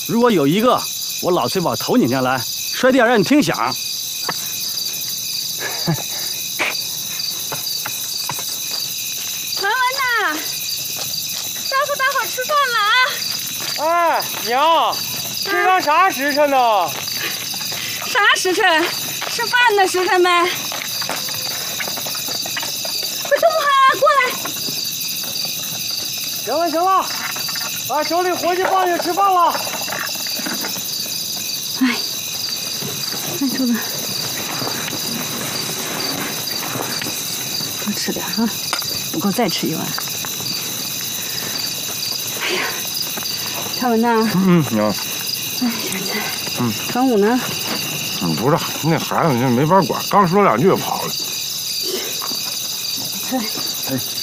如果有一个我老崔把头拧下来，摔地上让你听响。 文文呐，招呼大伙吃饭了啊！ 哎，娘，这刚啥时辰呢？ 啥时辰？吃饭的时辰呗。快动哈，过来！ 行了行了，把手里活计放下，吃饭了。 哎，来周子，多吃点啊，不够再吃一碗。哎呀，长文呐。 娘。 哎，萱萱。张武呢？ 不是，那孩子没法管，刚说两句就跑了。 对。